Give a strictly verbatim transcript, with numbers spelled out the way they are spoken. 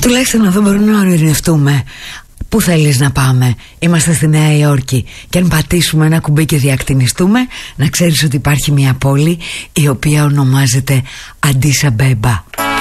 Τουλάχιστον εδώ μπορούμε να ειρηνευτούμε. Πού θέλεις να πάμε? Είμαστε στη Νέα Υόρκη. Και αν πατήσουμε ένα κουμπί και διακτηνιστούμε, να ξέρεις ότι υπάρχει μια πόλη η οποία ονομάζεται Αντίσα Μπέμπα.